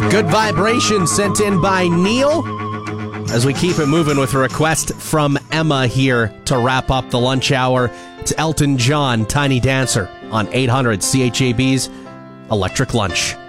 Good Vibration sent in by Neil. As we keep it moving with a request from Emma here to wrap up the lunch hour. It's Elton John, Tiny Dancer on 800 CHAB's Electric Lunch.